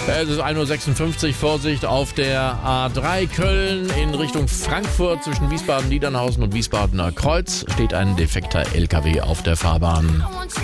Es ist 1:56 Uhr. Vorsicht auf der A3 Köln in Richtung Frankfurt zwischen Wiesbaden-Niedernhausen und Wiesbadener Kreuz steht ein defekter LKW auf der Fahrbahn.